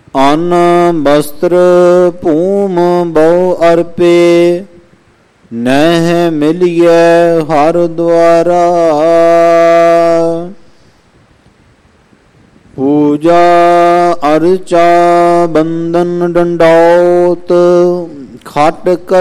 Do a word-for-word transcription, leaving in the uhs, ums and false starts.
ਅੰਨ ਬਸਤਰ ਭੂਮ ਬਹੁ ਅਰਪੇ, ਨਹਿ ਮਿਲੀਐ ਹਰ ਦੁਆਰਾ। ਪੂਜਾ ਅਰਚਾ ਬੰਦਨ ਡੰਡੌਤ, ਖਟ ਕਰ